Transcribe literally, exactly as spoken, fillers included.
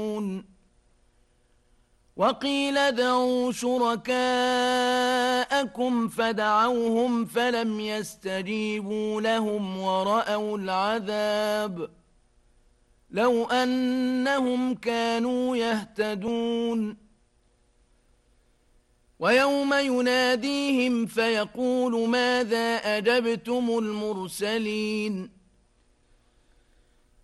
وقيل ادعوا شركاءكم فدعوهم فلم يستجيبوا لهم ورأوا العذاب لو أنهم كانوا يهتدون ويوم يناديهم فيقول ماذا أجبتم المرسلين